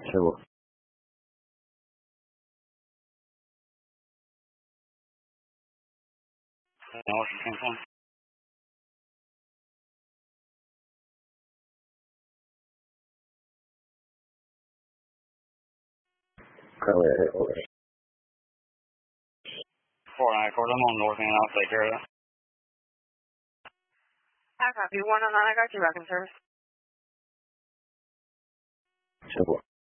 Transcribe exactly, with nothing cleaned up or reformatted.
Sure. No, what's the same phone? Correct. Correct. Four nine four. I'm on north end. I'll take care of that. I copy one on nine. I got you back in service. Sure.